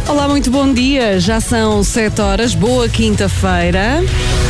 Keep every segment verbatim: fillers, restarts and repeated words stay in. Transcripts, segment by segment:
Olá, muito bom dia. Já são sete horas. Boa quinta-feira.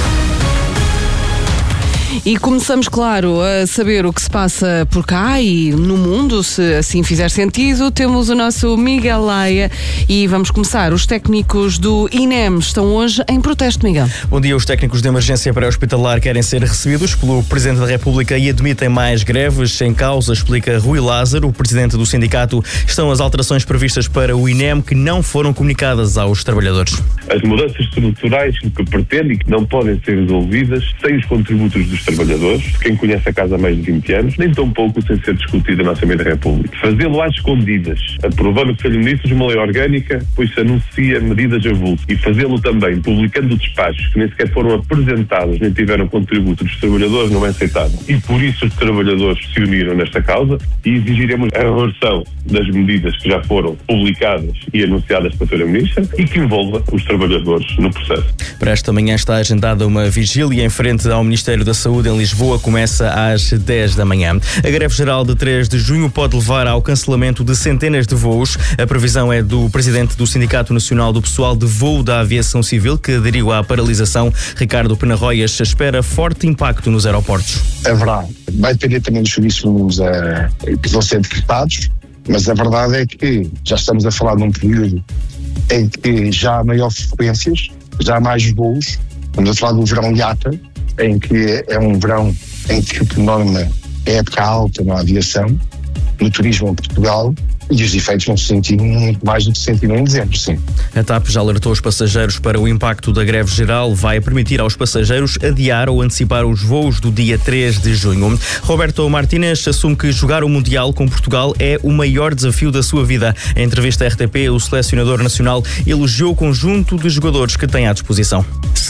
E começamos, claro, a saber o que se passa por cá e no mundo, se assim fizer sentido. Temos o nosso Miguel Laia e vamos começar. Os técnicos do I N E M estão hoje em protesto, Miguel. Bom dia. Os técnicos de emergência pré-hospitalar querem ser recebidos pelo Presidente da República e admitem mais greves. Em causa, explica Rui Lázaro, o Presidente do sindicato, estão as alterações previstas para o I N E M que não foram comunicadas aos trabalhadores. As mudanças estruturais que pretendem e que não podem ser resolvidas sem os contributos dos trabalhadores, quem conhece a casa há mais de vinte anos, nem tão pouco sem ser discutido na Assembleia da República. Fazê-lo às escondidas, aprovando o Conselho de Ministros uma lei orgânica, pois se anuncia medidas a vulto, e fazê-lo também publicando despachos que nem sequer foram apresentados, nem tiveram contributo dos trabalhadores, não é aceitável. E por isso os trabalhadores se uniram nesta causa e exigiremos a reversão das medidas que já foram publicadas e anunciadas pela Senhora Ministra e que envolva os trabalhadores no processo. Para esta manhã está agendada uma vigília em frente ao Ministério da Saúde em Lisboa, começa às dez da manhã. A greve geral de três de junho pode levar ao cancelamento de centenas de voos. A previsão é do presidente do Sindicato Nacional do Pessoal de Voo da Aviação Civil, que aderiu à paralisação. Ricardo Penarroias espera forte impacto nos aeroportos. Haverá. Vai depender também dos serviços mínimos a, que vão ser decretados, mas a verdade é que já estamos a falar num período em que já há maiores frequências, já há mais voos. Estamos a falar do verão IATA, em que é um verão em que, por norma, é época alta na aviação, no turismo em Portugal, e os efeitos vão se sentir muito mais do que se sentiram em dezembro, sim. A TAP já alertou os passageiros para o impacto da greve geral. Vai permitir aos passageiros adiar ou antecipar os voos do dia três de junho. Roberto Martínez assume que jogar o Mundial com Portugal é o maior desafio da sua vida. Em entrevista à R T P, o selecionador nacional elogiou o conjunto de jogadores que tem à disposição.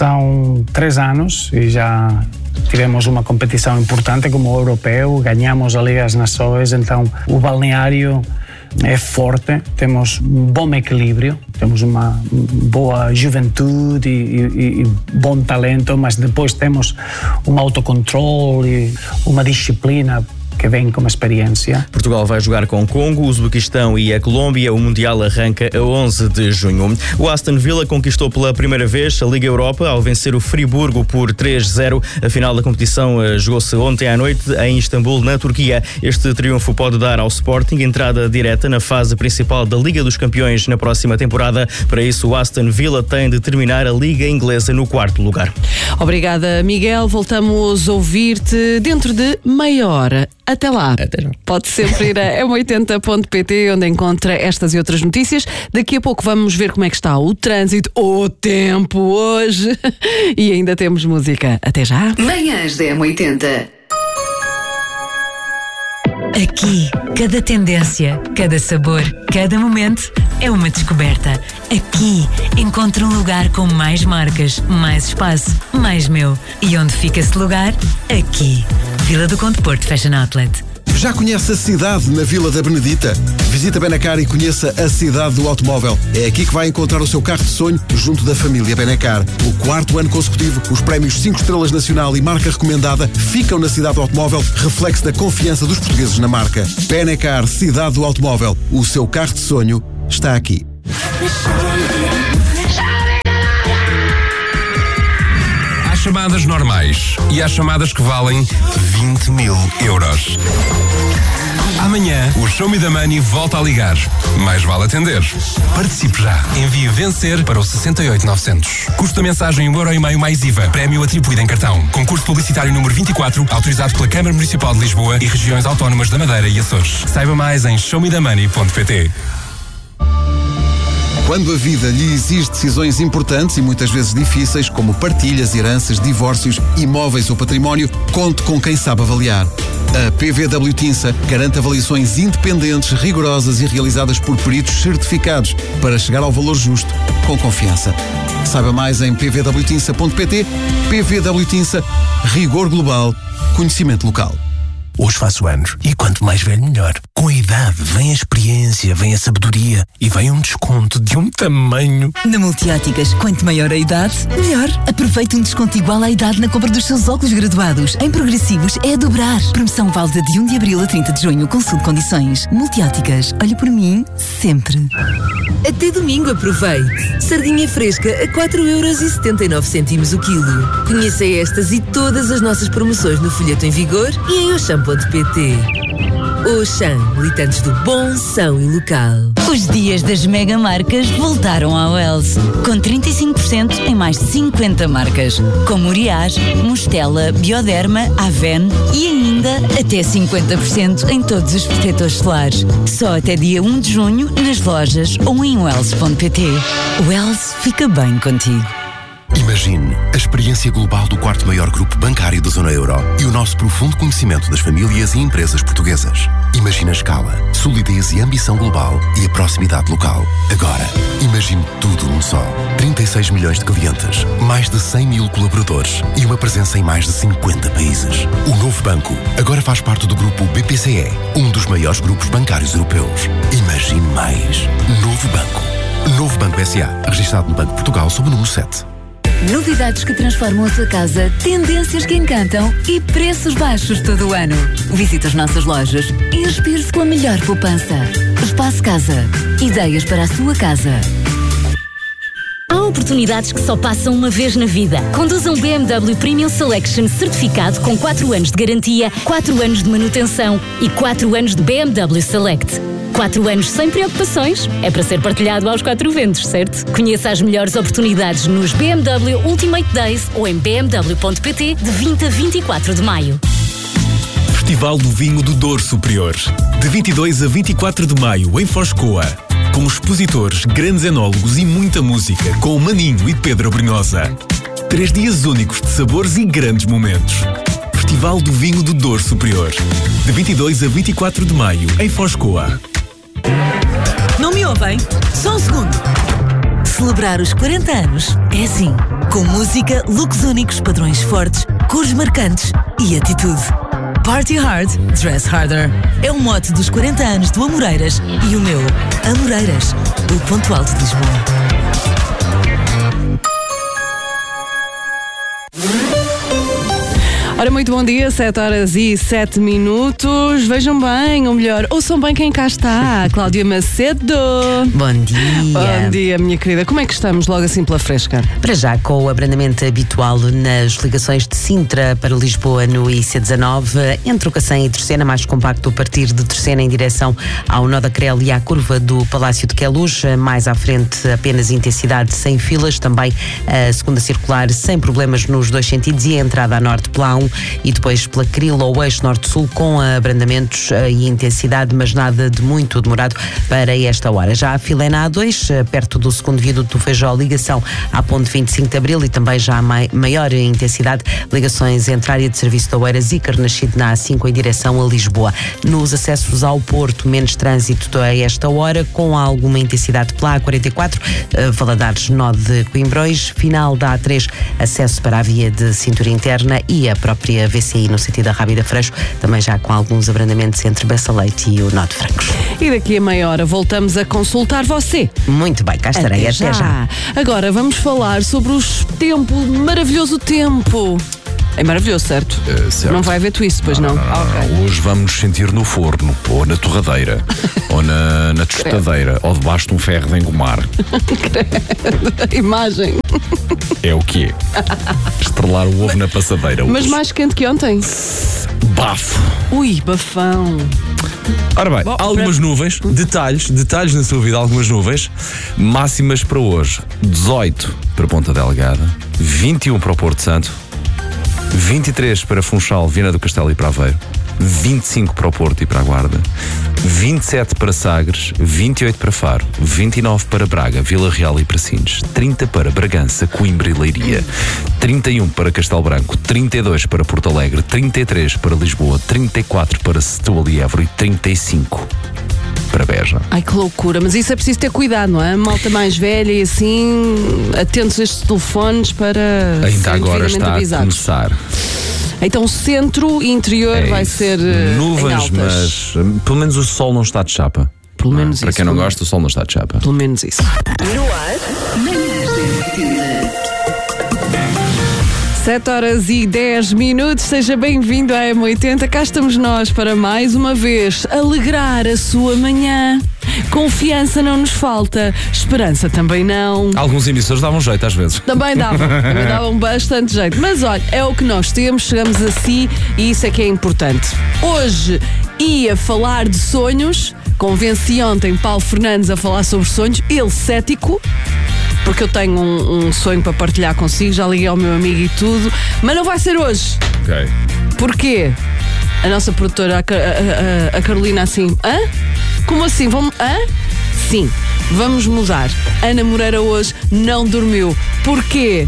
São três anos e já tivemos uma competição importante como o europeu, ganhamos a Liga das Nações, então o balneário é forte, temos um bom equilíbrio, temos uma boa juventude e, e, e bom talento, mas depois temos um autocontrole, uma disciplina que vem com experiência. Portugal vai jogar com o Congo, o Uzbequistão e a Colômbia. O Mundial arranca a onze de junho. O Aston Villa conquistou pela primeira vez a Liga Europa ao vencer o Friburgo por três a zero. A final da competição jogou-se ontem à noite em Istambul, na Turquia. Este triunfo pode dar ao Sporting entrada direta na fase principal da Liga dos Campeões na próxima temporada. Para isso, o Aston Villa tem de terminar a Liga Inglesa no quarto lugar. Obrigada, Miguel. Voltamos a ouvir-te dentro de meia hora. Até lá. Até já. Pode sempre ir a m oitenta ponto pt, onde encontra estas e outras notícias. Daqui a pouco vamos ver como é que está o trânsito, o tempo hoje. E ainda temos música. Até já. Manhãs da M oitenta. Aqui, cada tendência, cada sabor, cada momento é uma descoberta. Aqui, encontro um lugar com mais marcas, mais espaço, mais meu. E onde fica esse lugar? Aqui. Vila do Conde Porto Fashion Outlet. Já conhece a cidade na Vila da Benedita? Visita Benacar e conheça a cidade do automóvel. É aqui que vai encontrar o seu carro de sonho junto da família Benacar. O quarto ano consecutivo, os prémios cinco estrelas nacional e marca recomendada ficam na cidade do automóvel, reflexo da confiança dos portugueses na marca. Benacar, cidade do automóvel. O seu carro de sonho está aqui. Há chamadas normais e há chamadas que valem vinte mil euros. Amanhã, o Show Me the Money volta a ligar. Mais vale atender. Participe já. Envie vencer para o sessenta e oito novecentos. Custo da mensagem um euro e meio mais I V A. Prémio atribuído em cartão. Concurso publicitário número vinte e quatro, autorizado pela Câmara Municipal de Lisboa e regiões autónomas da Madeira e Açores. Saiba mais em show me the money ponto pt. Quando a vida lhe exige decisões importantes e muitas vezes difíceis, como partilhas, heranças, divórcios, imóveis ou património, conte com quem sabe avaliar. A P V W Tinsa garante avaliações independentes, rigorosas e realizadas por peritos certificados para chegar ao valor justo, com confiança. Saiba mais em p v w tinsa ponto pt. P V W Tinsa, rigor global, conhecimento local. Hoje faço anos e quanto mais velho melhor. Com a idade vem a experiência, vem a sabedoria e vem um desconto de um tamanho. Na Multióticas, quanto maior a idade, melhor. Aproveite um desconto igual à idade na compra dos seus óculos graduados. Em progressivos é a dobrar. Promoção válida de primeiro de abril a trinta de junho. Consulte condições. Multióticas. Olhe por mim, sempre. Até domingo aproveite. Sardinha fresca a quatro euros e setenta e nove cêntimos o quilo. Conheça estas e todas as nossas promoções no folheto em vigor e em oxam ponto pt. Oxam, militantes do bom, são e local. Os dias das mega marcas voltaram ao Wells, com trinta e cinco por cento em mais de cinquenta marcas, como Urias, Mostela, Bioderma, Aven e ainda até cinquenta por cento em todos os protetores solares. Só até dia um de junho nas lojas ou em wells ponto pt. Wells fica bem contigo. Imagine a experiência global do quarto maior grupo bancário da zona euro e o nosso profundo conhecimento das famílias e empresas portuguesas. Imagine a escala, solidez e ambição global e a proximidade local. Agora, imagine tudo num só. trinta e seis milhões de clientes, mais de cem mil colaboradores e uma presença em mais de cinquenta países. O novo banco agora faz parte do grupo B P C E, um dos maiores grupos bancários europeus. Imagine mais. Novo Banco. Novo Banco S A, registado no Banco de Portugal sob o número sete. Novidades que transformam a sua casa, tendências que encantam e preços baixos todo o ano. Visite as nossas lojas e inspire-se com a melhor poupança. Espaço Casa. Ideias para a sua casa. Há oportunidades que só passam uma vez na vida. Conduza um B M W Premium Selection certificado com quatro anos de garantia, quatro anos de manutenção e quatro anos de B M W Select. quatro anos sem preocupações. É para ser partilhado aos quatro ventos, certo? Conheça as melhores oportunidades nos B M W Ultimate Days ou em b m w ponto p t de vinte a vinte e quatro de maio. Festival do Vinho do Douro Superior. De vinte e dois a vinte e quatro de maio, em Foscoa. Com expositores, grandes enólogos e muita música, com o Maninho e Pedro Brunhosa. Três dias únicos de sabores e grandes momentos. Festival do Vinho do Douro Superior. De vinte e dois a vinte e quatro de maio, em Foscoa. Não me ouvem? Só um segundo. Celebrar os quarenta anos é assim. Com música, looks únicos, padrões fortes, cores marcantes e atitude. Party hard, dress harder. É o mote dos quarenta anos do Amoreiras e o meu, Amoreiras, o ponto alto de Lisboa. Ora, muito bom dia, sete horas e sete minutos. Vejam bem, ou melhor, ouçam bem quem cá está. Cláudia Macedo. Bom dia. Bom dia, minha querida. Como é que estamos logo assim pela fresca? Para já, com o abrandamento habitual nas ligações de Sintra para Lisboa no I C dezanove, entre o Cacém e Terceira, mais compacto a partir de Terceira em direção ao Nó da Crel e à curva do Palácio de Queluz. Mais à frente, apenas intensidade sem filas. Também a segunda circular sem problemas nos dois sentidos e a entrada a norte pela A um e depois pela Cril ao eixo norte-sul com abrandamentos e intensidade, mas nada de muito demorado para esta hora. Já a fila é na A dois, perto do segundo viaduto do Feijó, ligação à ponte vinte e cinco de Abril e também já a maior intensidade, ligações entre a área de serviço da Oeiras e Carnaxide na A cinco em direção a Lisboa. Nos acessos ao Porto, menos trânsito a esta hora, com alguma intensidade pela A quarenta e quatro, Valadares, nó de Coimbrões, final da A três, acesso para a via de cintura interna e a própria V C I no sentido da Rábida Freixo, também já com alguns abrandamentos entre Bessa Leite e o Nó de Francos. E daqui a meia hora voltamos a consultar você. Muito bem, cá estarei. Até, até já. já. Agora vamos falar sobre o tempo, maravilhoso tempo. É maravilhoso, certo? Uh, certo. Não vai haver twist, pois não? Não, não, não, okay. não. Hoje vamos nos sentir no forno, ou na torradeira, ou na, na tostadeira, ou debaixo de um ferro de engomar. Imagem. É o quê? Estrelar o ovo na passadeira. Mas hoje. Mais quente que ontem? Bafo. Ui, bafão. Ora bem, Bom, algumas para... nuvens, detalhes, detalhes na sua vida, algumas nuvens, máximas para hoje. dezoito para Ponta Delgada, vinte e um para o Porto Santo, vinte e três para Funchal, Viana do Castelo e para Aveiro, vinte e cinco para o Porto e para a Guarda, vinte e sete para Sagres, vinte e oito para Faro, vinte e nove para Braga, Vila Real e para Sines, trinta para Bragança, Coimbra e Leiria, trinta e um para Castelo Branco, trinta e dois para Porto Alegre, trinta e três para Lisboa, trinta e quatro para Setúbal e Évora e trinta e cinco para Beja. Ai, que loucura, mas isso é preciso ter cuidado, não é? Malta mais velha e assim, atentos a estes telefones para ainda agora está avisados. A começar. Então centro e interior é vai ser uh, nuvens, mas pelo menos o sol não está de chapa. Pelo menos Para isso. quem não gosta, o sol não está de chapa. Pelo menos isso. No ar, manhãs da M oitenta. sete horas e dez minutos, seja bem-vindo à M oitenta. Cá estamos nós para mais uma vez alegrar a sua manhã. Confiança não nos falta, esperança também não. Alguns emissores davam jeito às vezes. Também davam, também davam bastante jeito. Mas olha, é o que nós temos, chegamos a si e isso é que é importante. Hoje ia falar de sonhos, convenci ontem Paulo Fernandes a falar sobre sonhos, ele cético, porque eu tenho um, um sonho para partilhar consigo, já liguei ao meu amigo e tudo, mas não vai ser hoje. Ok. Porquê? A nossa produtora, a, a, a, a Carolina, assim, hã? Como assim? Vamos, hã? Sim, vamos mudar. Ana Moreira hoje não dormiu. Porquê?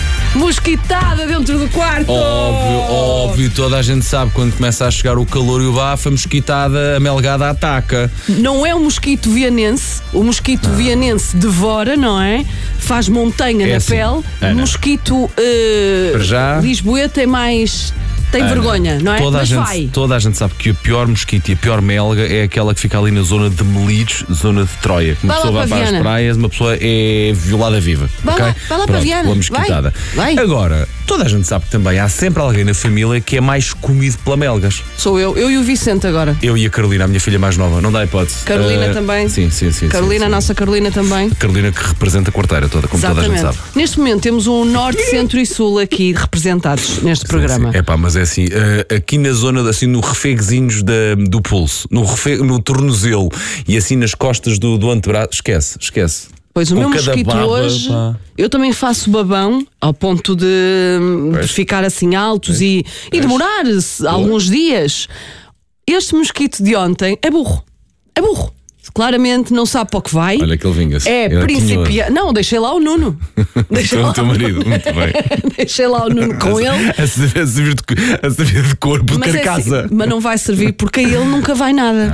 Mosquitada dentro do quarto! Óbvio, óbvio, toda a gente sabe quando começa a chegar o calor e o bafo, a mosquitada, a melgada ataca. Não é o mosquito vianense, o mosquito ah. vianense devora, não é? Faz montanha é na assim, pele. Ana. Mosquito uh, Para já, lisboeta é mais... Tem Ana, vergonha, não é? Toda Mas a gente, vai. Toda a gente sabe que o pior mosquito e a pior melga é aquela que fica ali na zona de Melides, zona de Troia. Uma vai pessoa vai para as praias, uma pessoa é violada viva. Vai okay? lá, vai lá Pronto, para Viana. Uma mosquitada. Vai, vai. Agora, toda a gente sabe que também há sempre alguém na família que é mais comido pela melgas. Sou eu, eu e o Vicente agora. Eu e a Carolina, a minha filha mais nova, não dá hipótese. Carolina uh, também. Sim, sim, sim. Carolina, sim, sim. a nossa Carolina também. A Carolina que representa a quarteira toda, como Exatamente. Toda a gente sabe. Neste momento temos um norte, centro e sul aqui representados neste sim, programa. É pá, mas é assim, uh, aqui na zona, assim, no refeguezinhos da, do pulso, no, refe, no tornozelo e assim nas costas do, do antebraço, esquece, esquece. Pois o Com meu cada mosquito baba, hoje, pá. eu também faço babão ao ponto de, de ficar assim altos e, e demorar alguns dias. Este mosquito de ontem é burro, é burro. Claramente não sabe para o que vai. Olha que ele vinga-se. É principiante. Não, deixei lá o Nuno. Deixei Foi lá o teu marido, muito bem. Deixei lá o Nuno com ele. A servir de, a servir de corpo, mas de é carcaça. assim, mas não vai servir porque a ele nunca vai nada.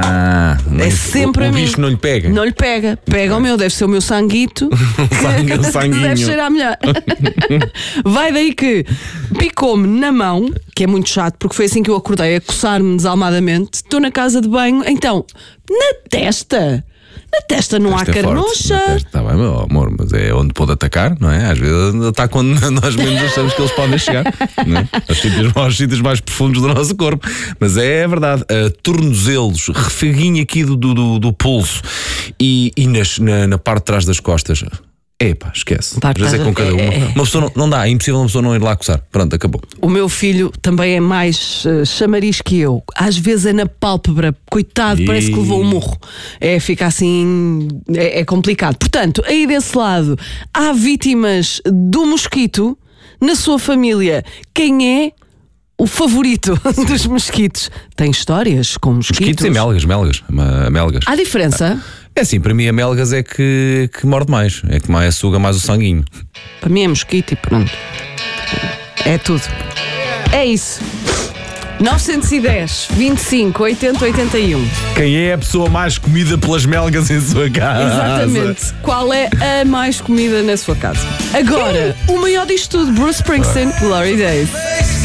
Ah, é sempre o, a o mim. bicho não lhe pega. Não lhe pega. Pega o meu, deve ser o meu sanguito. Sangue, o sanguinho. Deve cheirar melhor. Vai daí que picou-me na mão, que é muito chato, porque foi assim que eu acordei, a coçar-me desalmadamente. Estou na casa de banho, então, na testa. Na testa não Esta há é carnocha. Está bem, meu amor, mas é onde pode atacar, não é? Às vezes está quando nós menos achamos que eles podem chegar, não é? Aos sítios, aos sítios mais profundos do nosso corpo. Mas é verdade, uh, tornozelos, refeguinho aqui do, do, do pulso e, e nas, na, na parte de trás das costas. Epá, esquece. Às vezes é com cada uma. É, é. Uma pessoa não, não dá, é impossível uma pessoa não ir lá coçar. Pronto, acabou. O meu filho também é mais uh, chamariz que eu. Às vezes é na pálpebra. Coitado, E... parece que levou um murro. É, fica assim. É, é complicado. Portanto, aí desse lado, há vítimas do mosquito na sua família. Quem é o favorito dos mosquitos? Tem histórias com mosquitos? Mosquitos e melgas, melgas. melgas. Há diferença? É assim, para mim a melgas é que, que morde mais. É que mais suga mais o sanguinho. Para mim é mosquito e pronto. É tudo. É isso. novecentos e dez, vinte e cinco, oitenta, oitenta e um. Quem é a pessoa mais comida pelas melgas em sua casa? Exatamente. Qual é a mais comida na sua casa? Agora, o maior disto tudo, Bruce Springsteen, Glory Days.